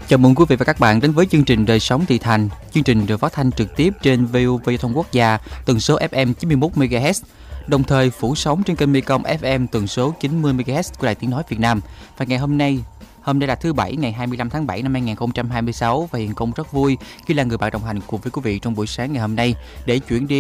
Chào mừng quý vị và các bạn đến với chương trình Đời sống Thị Thành. Chương trình được phát thanh trực tiếp trên VOV Thông Quốc gia, tần số FM 91 MHz, đồng thời phủ sóng trên kênh Mekong FM tần số 90 MHz của Đài Tiếng nói Việt Nam. Và ngày hôm nay là thứ Bảy, ngày 25 tháng 7 năm 2026 và Hiền Công rất vui khi là người bạn đồng hành cùng với quý vị trong buổi sáng ngày hôm nay để chuyển đi